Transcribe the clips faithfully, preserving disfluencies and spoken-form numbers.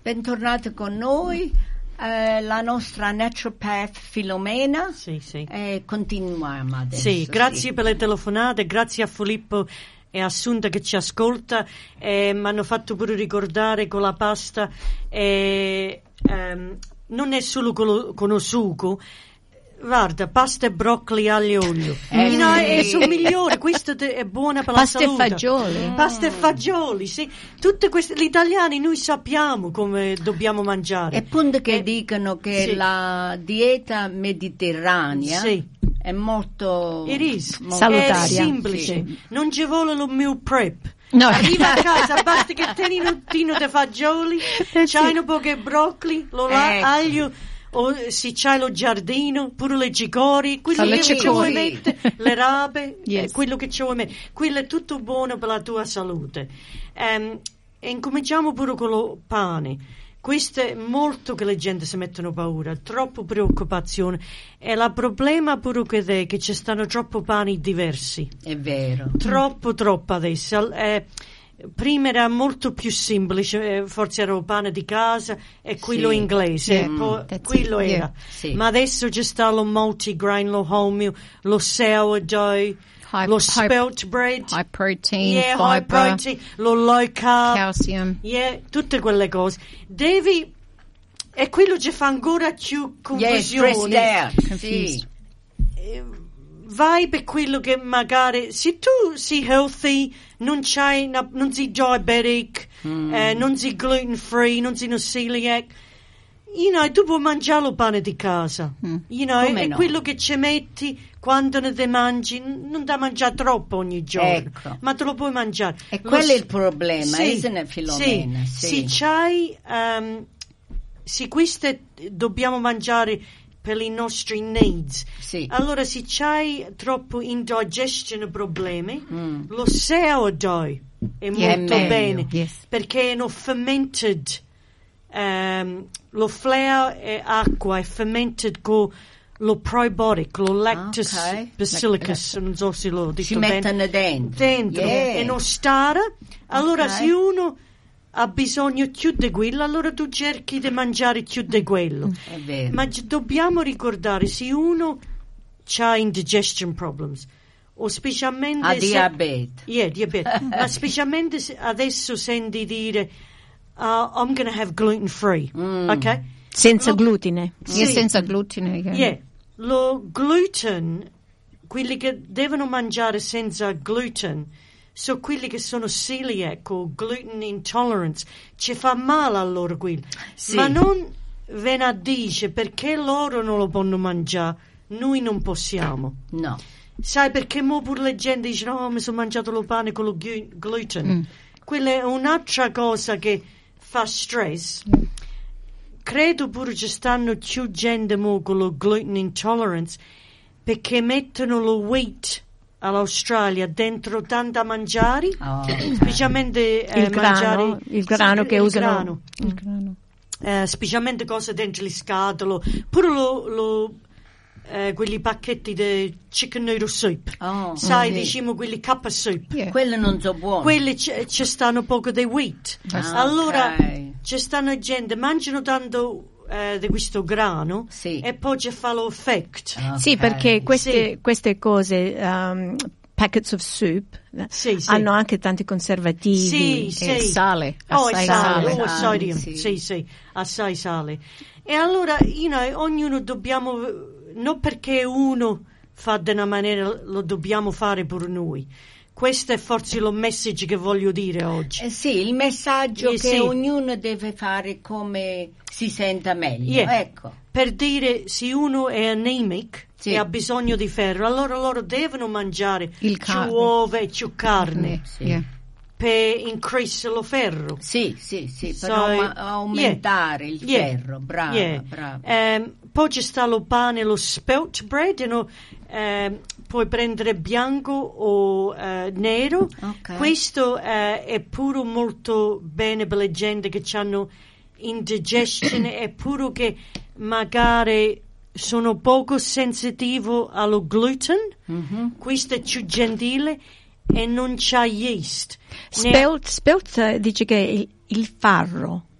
bentornata con noi, eh, la nostra naturopath Filomena. Sì, sì. E continuiamo adesso. Sì, grazie sì. per le telefonate, grazie a Filippo e Assunta che ci ascolta. Eh, mi hanno fatto pure ricordare con la pasta, eh, ehm, non è solo con lo, con lo sugo. Guarda, pasta e broccoli aglio e olio, Eh, you know, sì. è, sono migliori, questo è buona per Pasta la e salute. fagioli. Mm. Pasta e fagioli, sì. Tutte queste, gli italiani noi sappiamo come dobbiamo mangiare. E appunto che Eh, dicono che sì. la dieta mediterranea Sì. è molto, It is. molto Salutaria. È semplice, Sì. non ci vuole lo meal prep. No. Arriva a casa, basta che tieni un tino di fagioli, c'hai un po' di broccoli, lo la- Ecco. aglio, o se c'hai lo giardino, pure le cicorie, quello Le che ci cicorie. vuoi mettere, le rape, Yes. eh, quello che ci vuoi mettere, quello è tutto buono per la tua salute. Ehm, e incominciamo pure con lo pane. Questo è molto che le gente si mettono paura, troppo preoccupazione. E il problema pure che è che ci stanno troppo pani diversi. È vero. Troppo, troppo adesso. Eh, prima era molto più semplice, eh, forse era il pane di casa e quello Sì. inglese, Yeah. eh, poi That's quello it, era. yeah. Sì. Ma adesso ci sta lo multigrain, lo wholemeal, lo sourdough, High- lo high- spelt bread, High protein, yeah, high fiber, protein, lo low carb, calcium. yeah, tutte quelle cose. Devi, e quello ci fa ancora più Yes, confusione. stressed out. Confused. Sì. Eh, vai per quello che magari se tu sei healthy, non c'hai una- non sei diabetic, Mm. eh, non sei gluten free, non sei no celiac, you know, tu puoi mangiare il pane di casa, Mm. you know, Come e no? quello che ci metti quando ne te mangi, n- non da mangiare troppo ogni giorno, Ecco. ma te lo puoi mangiare. E Lo quello s- è il problema, sì, isn't it, Filomena? Sì, se c'hai, um, se queste dobbiamo mangiare per i nostri needs. Sì. Allora, se c'hai troppo indigestion problemi, Mm. lo sourdough è Yeah, molto è meglio. bene, Yes. perché è no fermented, ehm, lo flour e acqua è fermented con lo probiotic, lo lactus Ok. bacillus, non so se l'ho detto Si bene. mettono dentro. Dentro, Yeah. e non stare. Allora, Ok. se uno ha bisogno più di quello, allora tu cerchi di mangiare più di quello. È vero. Ma gi- dobbiamo ricordare, se uno ha indigestion problems, o specialmente... Ha se- diabete. Yeah, diabete. Ma specialmente se adesso senti dire, uh, I'm going to have gluten free, Mm. ok? Senza Lo- glutine. Sì. Io senza glutine. yeah. Yeah, lo gluten, quelli che devono mangiare senza gluten, sono quelli che sono celiac o gluten intolerance, ci fa male a loro quello. Sì. Ma non ve ne dice perché loro non lo possono mangiare, noi non possiamo. No. Sai perché mo pure le gente dice no, mi sono mangiato lo pane con lo glu- gluten. Mm. Quella è un'altra cosa che fa stress. Credo pure ci stanno più gente mo con lo gluten intolerance perché mettono lo wheat all'Australia dentro tanta mangiare, Oh. specialmente eh, Il grano, mangiare il grano sì, che il usano. grano. Il grano. Eh, specialmente cose dentro le scatole, pure lo, lo, eh, quelli pacchetti di chicken noodle soup, Oh, sai, sì. diciamo quelli kappa soup. Yeah. Quelli non so buoni. Quelli c- ci stanno poco di wheat. Ah, Allora ok. ci stanno gente, mangiano tanto eh, di questo grano Sì. e poi ci fa l'effetto. Ok. Sì, perché queste, Sì. queste cose, um, packets of soup, eh, Sì, sì. hanno anche tanti conservativi Sì, e sì. sale. Oh, assai è sale, sale. oh, Sale, sodium, sì. sì, sì, assai sale. E allora, you know, ognuno dobbiamo, non perché uno fa di una maniera, lo dobbiamo fare pure noi. Questo è forse lo messaggio che voglio dire oggi. Eh sì, il messaggio Eh, che sì. ognuno deve fare come si senta meglio. Yeah. Ecco. Per dire, se uno è anemic Sì. e ha bisogno di ferro, allora loro devono mangiare Il più carne. uova e più carne Sì. Yeah. per increase lo ferro. Sì, sì, sì, per So, auma- aumentare il yeah, ferro. Brava, yeah. brava. Ehm, poi ci sta lo pane, lo spelt bread, no? Ehm, puoi prendere bianco o eh, nero. Ok. Questo eh, è pure molto bene per le gente che hanno indigestion e pure che magari sono poco sensitivo allo gluten. Mhm. Questo è più gentile e non c'ha yeast. Ne- Spelt, spelt eh, dice che il, il farro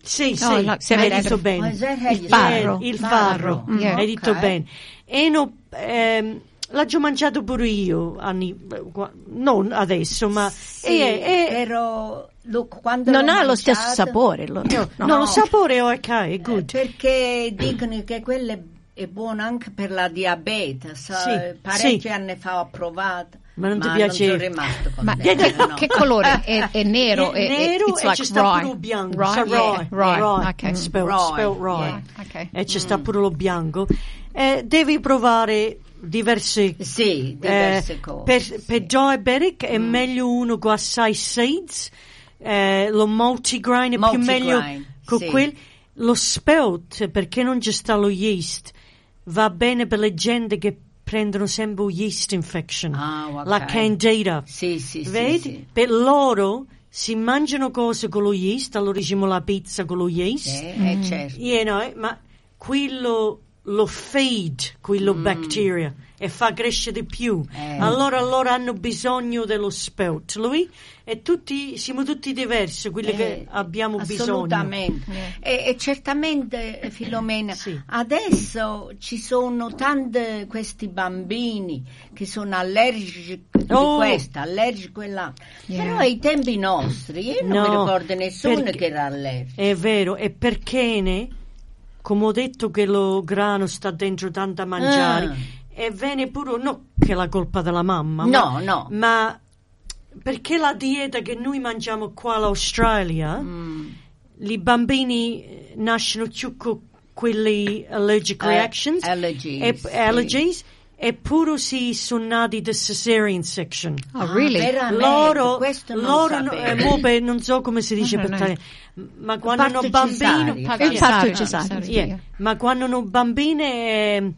Sì, sì, Oh, like hai made detto out of- bene. Oh, is that how you Il say it? farro, il farro, Mm. Yeah. hai detto Ok. bene. E no, ehm, l'ho già mangiato pure io, anni, qua- non adesso, ma Sì, e- e- però lo- quando Non l'ho ha lo stesso mangiato- sapore. Lo, no, no. no, lo sapore è ok, è Eh, good. perché dicono che quello è, è buono anche per la diabete. sa- Sì, parecchi sì. anni fa ho provato, Ma non ti non piace? sono rimasto Ma contento, che, no. che colore? È, è nero? È è, è- nero it's e like ci sta rye. pure lo bianco. Rye, Sa yeah, rye, rye. rye. Okay. Spelt, Rye, spelt rye. yeah, okay. E ci sta pure lo bianco. Eh, devi provare diverse Sì, diverse eh, cose. per, sì. per diabetic è meglio uno con assai seeds, eh, lo multigrain è più meglio Multigrain, con sì. quel. Lo spelt, perché non ci sta lo yeast, va bene per le gente che prendono sempre yeast infection, Ah, ok. la candida. Sì, sì, sì, Vedi? sì. Per loro si mangiano cose con lo yeast, allora diciamo la pizza con lo yeast, Eh, eh, certo. you know, ma quello lo feed, quello bacteria, e fa crescere di più. Eh. Allora loro hanno bisogno dello spelt. Lui e tutti, siamo tutti diversi, quelli che Eh, abbiamo bisogno. assolutamente. E, e certamente, eh, Filomena, Sì. adesso ci sono tanti questi bambini che sono allergici di Oh. questo, allergici di quell'altro. Yeah. Però ai tempi nostri, io non No, mi ricordo nessuno perché- che era allergico. È vero, e perché ne, come ho detto che lo grano sta dentro tanta mangiare, Ah. e viene pure, no che è la colpa della mamma, No, ma, no. ma perché la dieta che noi mangiamo qua all'Australia, Mm. i bambini eh, nascono più con quelli allergic Eh, reactions, allergies, e, sì. allergies, eppure si sono nati da cesarean section. Oh, really? Ah, veramente? Loro, Questo non loro no- sapevo. eh, mo per- non so come si dice No, per no. italiano, ma quando hanno Parto bambino, cesareo. Il Yeah. parto cesareo, cesareo, Yeah. yeah. ma quando hanno bambine eh,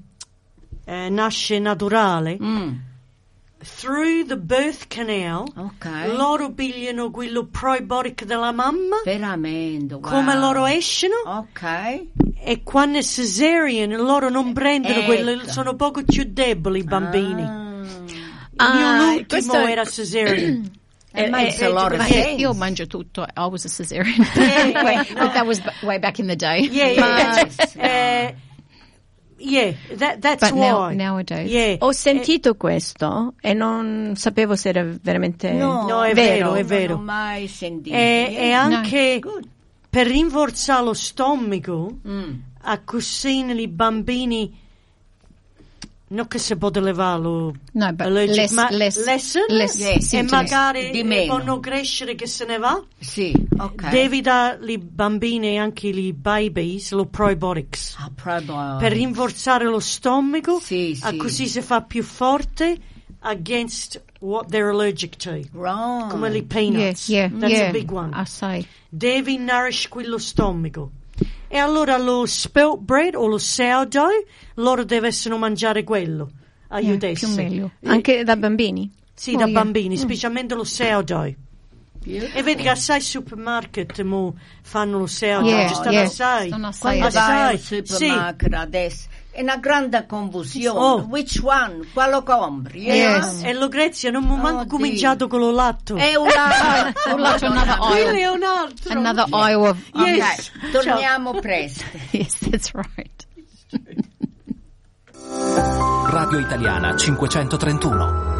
eh, nasce naturale, Mm. through the birth canal, Ok. loro pigliano quello probiotic della mamma, Veramente, wow. come loro escono, Ok. e quando è cesarean loro non prendono Ecco. quello, sono poco più deboli i bambini. Ah. Il mio Ah, l'ultimo questo- era cesarean. It makes a lot of Ma sense. io mangio tutto. I was a cesarean. But that was b- way back in the day. Yeah, yeah. Yes. Eh, yeah, that, that's But now- why. nowadays. Yeah. Ho sentito questo e non sapevo se era veramente No, No, è vero, è non vero. l'ho mai sentito. E, e Yeah. anche Good. per rinforzare lo stomaco, Mm. a così i bambini, non che si può levarlo, No, but allergic, less- ma less- lessen, less e symptoms. magari Di meno. possono crescere che se ne va. Sì, ok. Devi dare ai bambini e anche ai babies lo probiotics Ah, probiotics. per rinforzare lo stomaco, Sì, a sì. così si fa più forte against what they're allergic to, Wrong. come i Yeah, peanuts. yeah, That's yeah. a big one. Assai. Devi nourish quello stomaco. E allora lo spelt bread o lo sourdough, loro devono mangiare quello. Yeah, Aiutarsi. più meglio. Anche da bambini? Sì, Oh, da yeah. bambini, specialmente lo sourdough. E vedi che assai supermarket mo fanno lo sourdough, Yeah, ci stanno yeah. assai. Sono assai Quando assai. vai al Sì. supermarket adesso è una grande confusione. Oh. Which one? Quale compri? E, Yes. e Lucrezia non mi ho manco Oh, cominciato con lo latto. È un altro. Un altro, another Quello oil. è un altro. Another oil of... Ok, Yes. torniamo presto. Yes, that's right. Radio Italiana cinquecentotrentuno.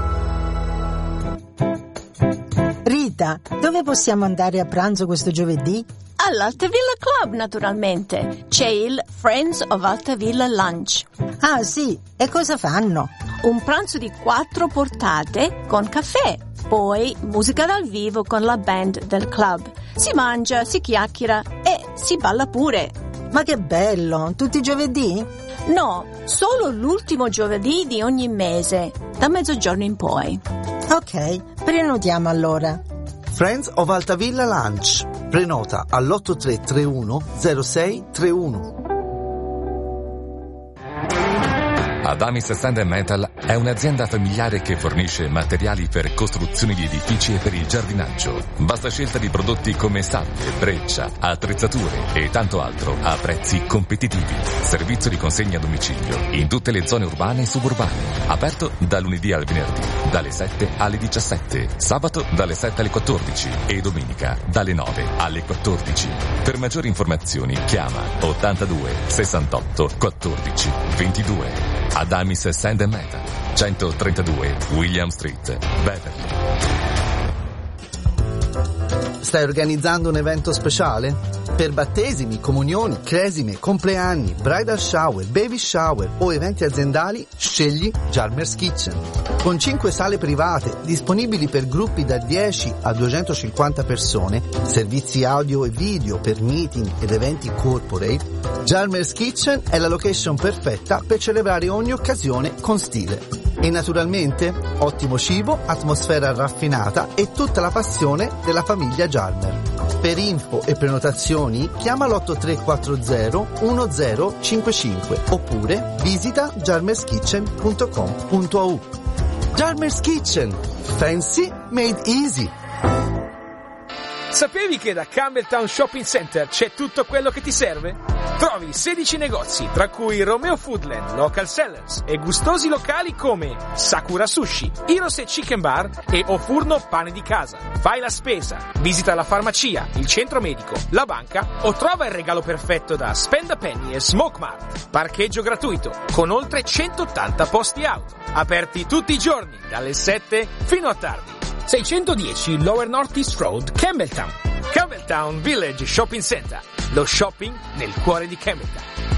Rita, dove possiamo andare a pranzo questo giovedì? All'Altavilla Club, naturalmente. C'è il Friends of Altavilla Lunch. Ah sì, e cosa fanno? Un pranzo di quattro portate con caffè. Poi musica dal vivo con la band del club. Si mangia, si chiacchiera e si balla pure. Ma che bello, tutti i giovedì? No, solo l'ultimo giovedì di ogni mese, da mezzogiorno in poi. Ok, prenotiamo allora. Friends of Altavilla Lunch. Prenota all'otto tre tre uno zero sei tre uno. Adamis Sand and Metal è un'azienda familiare che fornisce materiali per costruzioni di edifici e per il giardinaggio. Vasta scelta di prodotti come sabbie, breccia, attrezzature e tanto altro a prezzi competitivi. Servizio di consegna a domicilio in tutte le zone urbane e suburbane. Aperto da lunedì al venerdì, dalle sette alle diciassette, sabato dalle sette alle quattordici e domenica dalle nove alle quattordici. Per maggiori informazioni chiama ottantadue sessantotto quattordici ventidue. Adamis Sand and Metal, centotrentadue William Street, Beverly. Stai organizzando un evento speciale? Per battesimi, comunioni, cresime, compleanni, bridal shower, baby shower o eventi aziendali, scegli Jarmer's Kitchen. Con cinque sale private disponibili per gruppi da dieci a duecentocinquanta persone, servizi audio e video per meeting ed eventi corporate, Jarmer's Kitchen è la location perfetta per celebrare ogni occasione con stile. E naturalmente ottimo cibo, atmosfera raffinata e tutta la passione della famiglia Jarmer. Per info e prenotazioni chiama l'otto tre quattro zero uno zero cinque cinque oppure visita jarmerskitchen punto com punto a u. Jarmer's Kitchen, fancy made easy. Sapevi che da Campbelltown Shopping Center c'è tutto quello che ti serve? Trovi sedici negozi, tra cui Romeo Foodland, Local Sellers e gustosi locali come Sakura Sushi, Hirose Chicken Bar e Ofurno Pane di Casa. Fai la spesa, visita la farmacia, il centro medico, la banca o trova il regalo perfetto da Spend a Penny e Smoke Mart. Parcheggio gratuito, con oltre centottanta posti auto. Aperti tutti i giorni, dalle sette fino a tardi. seicentodieci Lower North East Road, Campbelltown. Campbelltown Village Shopping Center. Lo shopping nel cuore di Campbelltown.